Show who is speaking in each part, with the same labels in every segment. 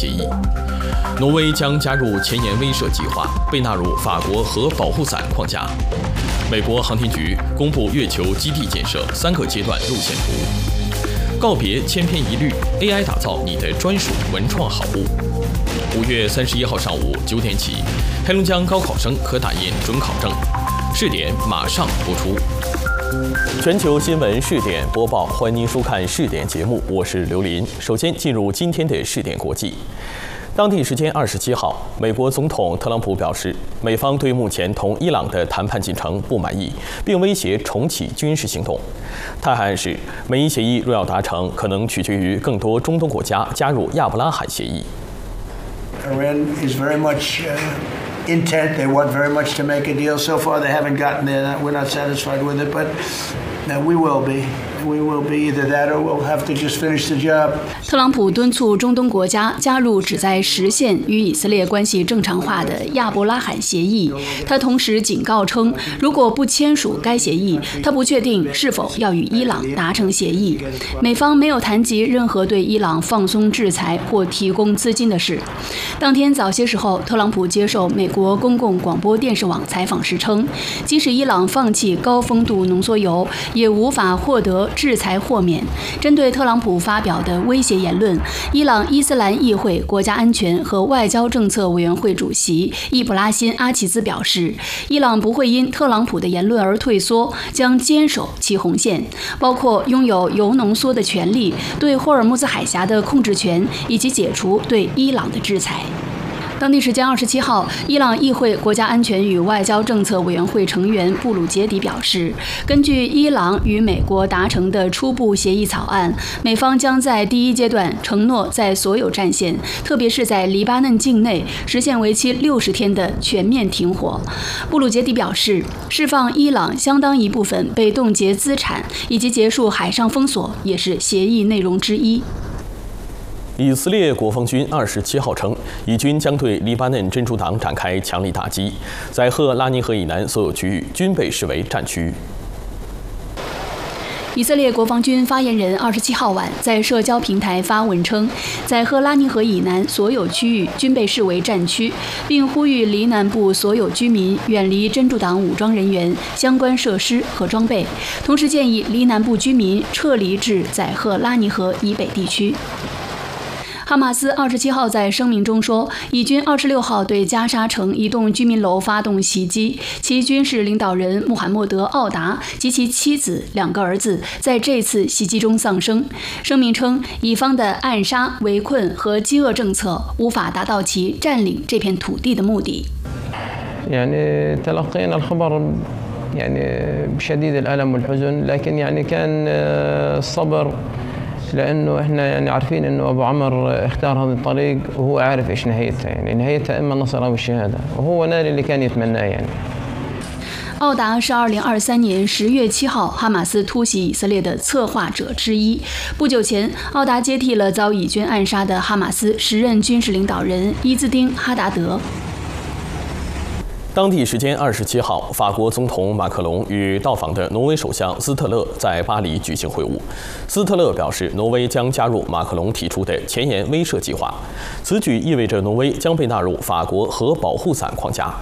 Speaker 1: 协议。挪威将加入前沿威慑计划，被纳入法国核保护伞框架。美国航天局公布月球基地建设3个阶段路线图。告别千篇一律 ，AI 打造你的专属文创好物。5月31号上午9点起，黑龙江高考生可打印准考证。试点马上播出。全球新闻试点播报，欢迎您收看试点节目，我是刘林。首先进入今天的试点国际。当地时间27号，美国总统特朗普表示，美方对目前同伊朗的谈判进程不满意，并威胁重启军事行动。他还暗示，美伊协议若要达成，可能取决于更多中东国家加入亚伯拉罕协议。
Speaker 2: Iran is very much intent. They want very much to make a deal. So far, they haven't gotten there. We're not satisfied with it, but we will be. We will be either that or we'll have to just finish the job.
Speaker 3: 特朗普敦促中东国家加入旨在实现与以色列关系正常化的亚伯拉罕协议。他同时警告称，如果不签署该协议，他不确定是否要与伊朗达成协议。美方没有谈及任何对伊朗放松制裁或提供资金的事。当天早些时候，特朗普接受美国公共广播电视网采访时称，即使伊朗放弃高丰度浓缩铀，也无法获得制裁豁免。针对特朗普发表的威胁言论，伊朗伊斯兰议会国家安全和外交政策委员会主席易卜拉欣·阿齐兹表示，伊朗不会因特朗普的言论而退缩，将坚守其红线，包括拥有铀浓缩的权利、对霍尔木兹海峡的控制权，以及解除对伊朗的制裁。当地时间27号，伊朗议会国家安全与外交政策委员会成员布鲁杰迪表示，根据伊朗与美国达成的初步协议草案，美方将在第一阶段承诺在所有战线，特别是在黎巴嫩境内，实现为期60天的全面停火。布鲁杰迪表示，释放伊朗相当一部分被冻结资产以及结束海上封锁也是协议内容之一。
Speaker 1: 以色列国防军27号称，以军将对黎巴嫩真主党展开强力打击，在赫拉尼河以南所有区域均被视为战区。
Speaker 3: 以色列国防军发言人27号晚在社交平台发文称，在赫拉尼河以南所有区域均被视为战区，并呼吁黎南部所有居民远离真主党武装人员、相关设施和装备，同时建议黎南部居民撤离至在赫拉尼河以北地区。哈马斯27号在声明中说，以军26号对加沙城一栋居民楼发动袭击，其军事领导人穆罕默德·奥达及其妻子、2个儿子在这次袭击中丧生。声明称，以方的暗杀、围困和饥饿政策无法达到其占领这片土地的目的。
Speaker 4: يعني تلقينا الخبر يعني بشديد الألم والحزن لكن يعني كان الصبر لأنه إحنا يعني عارفين إنه أبو عمر اختار هذا الطريق وهو عارف إيش نهايتها يعني نهايتها إما النصر أو الشهادة وهو نال اللي كان يتمناه يعني。
Speaker 3: 奥达是2023年10月7号哈马斯突袭以色列的策划者之一。不久前，奥达接替了遭以军暗杀的哈马斯时任军事领导人伊兹丁·哈达德。
Speaker 1: 当地时间27号，法国总统马克龙与到访的挪威首相斯特勒在巴黎举行会晤。斯特勒表示，挪威将加入马克龙提出的前沿威慑计划，此举意味着挪威将被纳入法国核保护伞框架。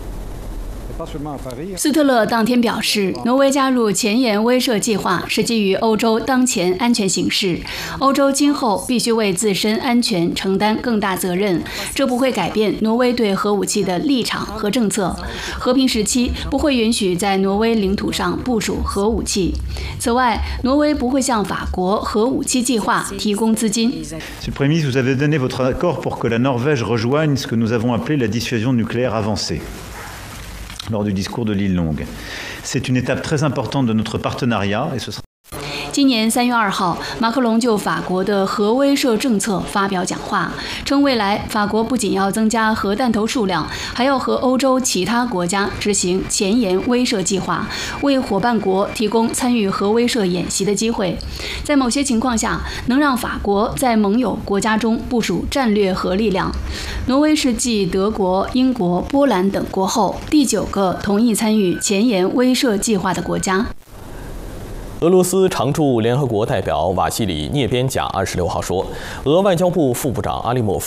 Speaker 3: 斯特勒当天表示，挪威加入前沿威慑计划是基于欧洲当前安全形势，欧洲今后必须为自身安全承担更大责任，这不会改变挪威对核武器的立场和政策。和平时期不会允许在挪威领土上部署核武器。此外，挪威不会向法国核武器计划提供资金。
Speaker 5: Monsieur le Premier ministre, vous avez donné votre accord pour que la Norvège rejoigne ce que nous avons appelé la dissuasion nucléaire avancée.lors du discours de l'île Longue. C'est une étape très importante de notre partenariat et ce sera.
Speaker 3: 今年3月2号，马克龙就法国的核威慑政策发表讲话，称未来法国不仅要增加核弹头数量，还要和欧洲其他国家执行前沿威慑计划，为伙伴国提供参与核威慑演习的机会。在某些情况下，能让法国在盟友国家中部署战略核力量。挪威是继德国、英国、波兰等国后第9个同意参与前沿威慑计划的国家。
Speaker 1: 俄罗斯常驻联合国代表瓦西里涅边贾26号说，俄外交部副部长阿利莫夫